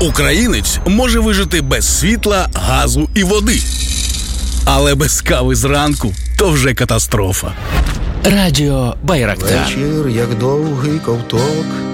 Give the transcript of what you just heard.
Українець може вижити без світла, газу і води. Але без кави зранку – то вже катастрофа. Радіо Байрактар. Вечір, як довгий ковток,